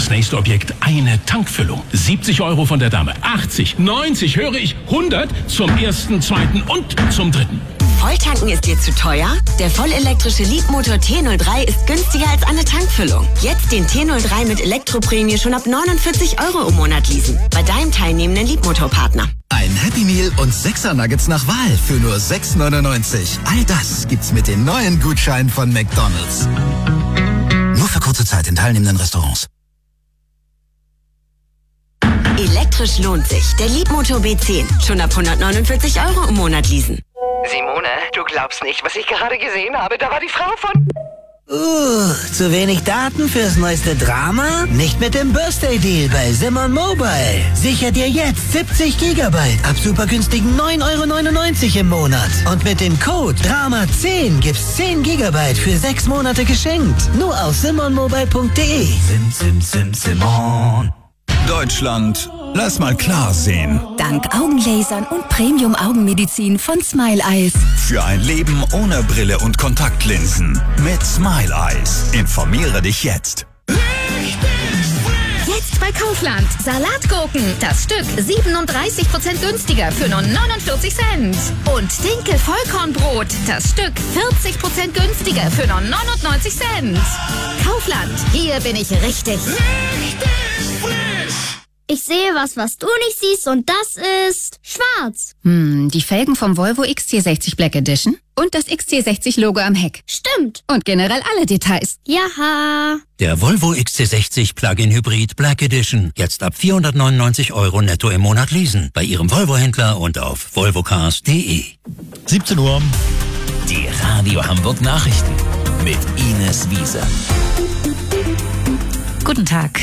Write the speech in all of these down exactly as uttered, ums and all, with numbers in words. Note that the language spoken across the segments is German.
das nächste Objekt eine Tankfüllung. siebzig Euro von der Dame, achtzig, neunzig, höre ich, hundert zum ersten, zweiten und zum dritten. Volltanken ist dir zu teuer? Der vollelektrische Leapmotor T null drei ist günstiger als eine Tankfüllung. Jetzt den T null drei mit Elektroprämie schon ab neunundvierzig Euro im Monat leasen. Bei deinem teilnehmenden Leapmotor-Partner. Ein Happy Meal und sechser Nuggets nach Wahl für nur sechs neunundneunzig. All das gibt's mit den neuen Gutscheinen von McDonald's. Nur für kurze Zeit in teilnehmenden Restaurants. Elektrisch lohnt sich. Der Leapmotor B zehn. Schon ab hundertneunundvierzig Euro im Monat leasen. Simone, du glaubst nicht, was ich gerade gesehen habe. Da war die Frau von... Uh, zu wenig Daten fürs neueste Drama? Nicht mit dem Birthday Deal bei Simon Mobile. Sicher dir jetzt siebzig Gigabyte ab super günstigen neun Euro neunundneunzig im Monat. Und mit dem Code Drama zehn gibt's zehn Gigabyte für sechs Monate geschenkt. Nur auf simonmobile punkt de. Sim, sim, sim, Simon. Deutschland, lass mal klar sehen. Dank Augenlasern und Premium-Augenmedizin von Smile Eyes. Für ein Leben ohne Brille und Kontaktlinsen. Mit Smile Eyes. Informiere dich jetzt. Jetzt bei Kaufland. Salatgurken. Das Stück siebenunddreißig Prozent günstiger für nur neunundvierzig Cent. Und Dinkel Vollkornbrot. Das Stück vierzig Prozent günstiger für nur neunundneunzig Cent. Kaufland. Hier bin ich richtig. Richtig frisch. Ich sehe was, was du nicht siehst, und das ist schwarz. Hm, die Felgen vom Volvo X C sechzig Black Edition und das X C sechzig Logo am Heck. Stimmt. Und generell alle Details. Jaha. Der Volvo X C sechzig Plug-in Hybrid Black Edition. Jetzt ab vierhundertneunundneunzig Euro netto im Monat leasen. Bei Ihrem Volvo-Händler und auf volvocars punkt de. siebzehn Uhr. Die Radio Hamburg Nachrichten mit Ines Wiese. Guten Tag.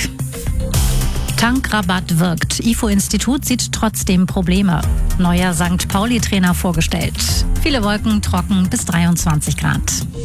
Tankrabatt wirkt. I F O-Institut sieht trotzdem Probleme. Neuer Sankt Pauli-Trainer vorgestellt. Viele Wolken, trocken bis dreiundzwanzig Grad.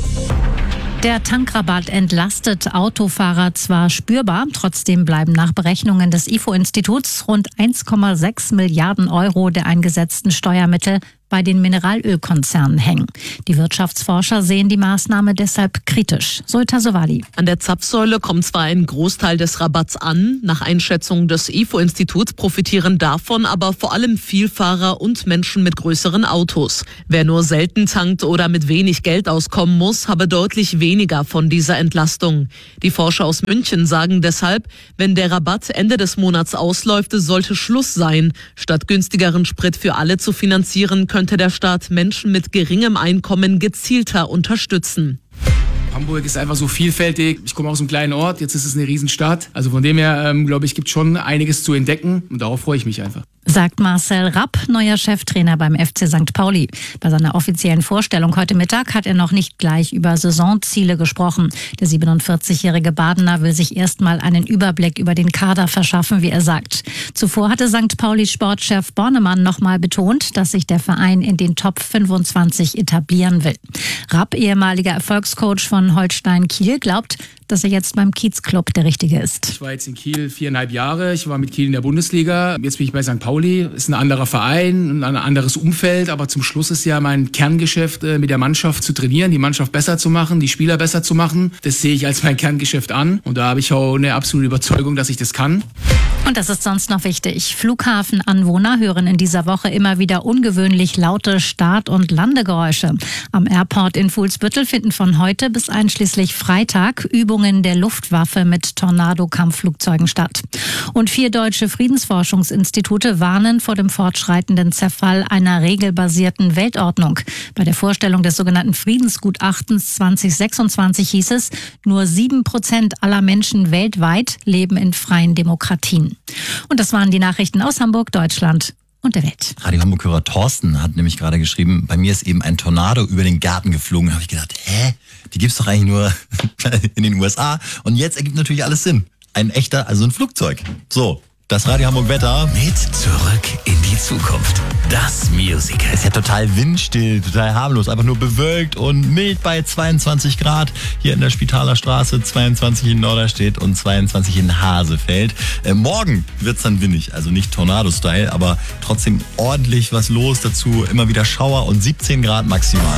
Der Tankrabatt entlastet Autofahrer zwar spürbar, trotzdem bleiben nach Berechnungen des I F O-Instituts rund eins Komma sechs Milliarden Euro der eingesetzten Steuermittel bei den Mineralölkonzernen hängen. Die Wirtschaftsforscher sehen die Maßnahme deshalb kritisch. Sultan Sowali. An der Zapfsäule kommt zwar ein Großteil des Rabatts an, nach Einschätzung des I F O-Instituts profitieren davon aber vor allem Vielfahrer und Menschen mit größeren Autos. Wer nur selten tankt oder mit wenig Geld auskommen muss, habe deutlich weniger von dieser Entlastung. Die Forscher aus München sagen deshalb, wenn der Rabatt Ende des Monats ausläuft, sollte Schluss sein. Statt günstigeren Sprit für alle zu finanzieren, könnte der Staat Menschen mit geringem Einkommen gezielter unterstützen. Hamburg ist einfach so vielfältig. Ich komme aus einem kleinen Ort, jetzt ist es eine Riesenstadt. Also von dem her, ähm, glaube ich, gibt es schon einiges zu entdecken und darauf freue ich mich einfach. Sagt Marcel Rapp, neuer Cheftrainer beim F C Sankt Pauli. Bei seiner offiziellen Vorstellung heute Mittag hat er noch nicht gleich über Saisonziele gesprochen. Der siebenundvierzigjährige Badener will sich erstmal einen Überblick über den Kader verschaffen, wie er sagt. Zuvor hatte Sankt Paulis Sportchef Bornemann nochmal betont, dass sich der Verein in den Top fünfundzwanzig etablieren will. Rapp, ehemaliger Erfolgscoach von Holstein Kiel, glaubt, dass er jetzt beim Kiezclub der Richtige ist. Ich war jetzt in Kiel viereinhalb Jahre. Ich war mit Kiel in der Bundesliga. Jetzt bin ich bei Sankt Pauli. Ist ein anderer Verein, ein anderes Umfeld. Aber zum Schluss ist ja mein Kerngeschäft, mit der Mannschaft zu trainieren, die Mannschaft besser zu machen, die Spieler besser zu machen. Das sehe ich als mein Kerngeschäft an. Und da habe ich auch eine absolute Überzeugung, dass ich das kann. Und das ist sonst noch wichtig. Flughafenanwohner hören in dieser Woche immer wieder ungewöhnlich laute Start- und Landegeräusche. Am Airport in Fuhlsbüttel finden von heute bis einschließlich Freitag Übungen der Luftwaffe mit Tornado-Kampfflugzeugen statt. Und vier deutsche Friedensforschungsinstitute warnen vor dem fortschreitenden Zerfall einer regelbasierten Weltordnung. Bei der Vorstellung des sogenannten Friedensgutachtens zwanzig sechsundzwanzig hieß es, nur sieben Prozent aller Menschen weltweit leben in freien Demokratien. Und das waren die Nachrichten aus Hamburg, Deutschland und der Welt. Radio Hamburg-Hörer Thorsten hat nämlich gerade geschrieben, bei mir ist eben ein Tornado über den Garten geflogen. Da habe ich gedacht, hä? Die gibt's doch eigentlich nur in den U S A. Und jetzt ergibt natürlich alles Sinn. Ein echter, also ein Flugzeug. So, das Radio Hamburg Wetter. Mit Zurück in die Zukunft. Das Musical. Ist ja total windstill, total harmlos, einfach nur bewölkt und mild bei zweiundzwanzig Grad. Hier in der Spitaler Straße, zweiundzwanzig in Norderstedt und zweiundzwanzig in Hasefeld. Äh, morgen wird's dann windig, also nicht Tornado-Style, aber trotzdem ordentlich was los dazu. Immer wieder Schauer und siebzehn Grad maximal.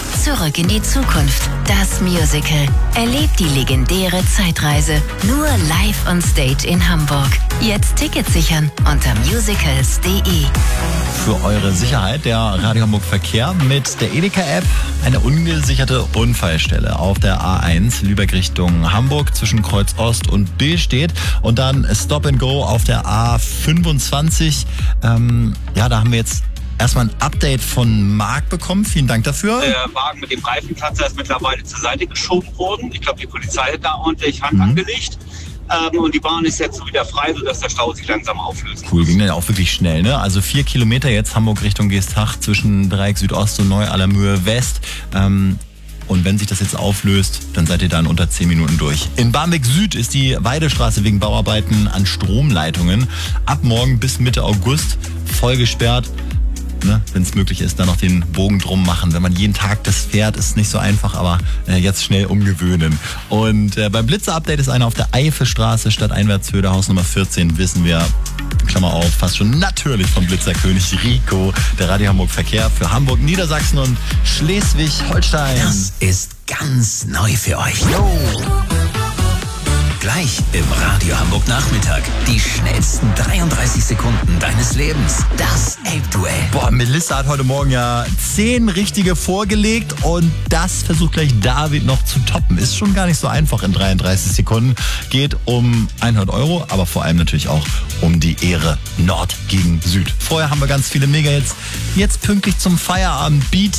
Zurück in die Zukunft. Das Musical. Erlebt die legendäre Zeitreise. Nur live on stage in Hamburg. Jetzt Tickets sichern unter musicals punkt de. Für eure Sicherheit der Radio Hamburg Verkehr mit der Edeka-App eine ungesicherte Unfallstelle auf der A eins Lübeck Richtung Hamburg zwischen Kreuz Ost und Billstedt und dann Stop and Go auf der A fünfundzwanzig. Ähm, ja, da haben wir jetzt erstmal ein Update von Marc bekommen. Vielen Dank dafür. Der Wagen mit dem Reifenkratzer ist mittlerweile zur Seite geschoben worden. Ich glaube, die Polizei hat da ordentlich Hand mhm. angelegt. Ähm, und die Bahn ist jetzt so wieder frei, sodass der Stau sich langsam auflöst. Cool, ging dann auch wirklich schnell, ne? Also vier Kilometer jetzt Hamburg Richtung Geesthacht zwischen Dreieck Südost und Neu-Allermühe West. Ähm, und wenn sich das jetzt auflöst, dann seid ihr dann unter zehn Minuten durch. In Barmbek Süd ist die Weidestraße wegen Bauarbeiten an Stromleitungen ab morgen bis Mitte August voll gesperrt. Ne, wenn es möglich ist, dann noch den Bogen drum machen. Wenn man jeden Tag das fährt, ist nicht so einfach, aber äh, jetzt schnell umgewöhnen. Und äh, beim Blitzer-Update ist einer auf der Eifelstraße statt Einwärtshöhe, Haus Nummer vierzehn, wissen wir, Klammer auf, fast schon natürlich vom Blitzerkönig Rico, der Radio Hamburg Verkehr für Hamburg, Niedersachsen und Schleswig-Holstein. Das ist ganz neu für euch. Yo. Gleich im Radio Hamburg Nachmittag. Die schnellsten dreiunddreißig Sekunden deines Lebens. Das Elbduell. Boah, Melissa hat heute Morgen ja zehn richtige vorgelegt und das versucht gleich David noch zu toppen. Ist schon gar nicht so einfach in dreiunddreißig Sekunden. Geht um hundert Euro, aber vor allem natürlich auch um die Ehre Nord gegen Süd. Vorher haben wir ganz viele Mega-Hits. Jetzt pünktlich zum Feierabend. Beat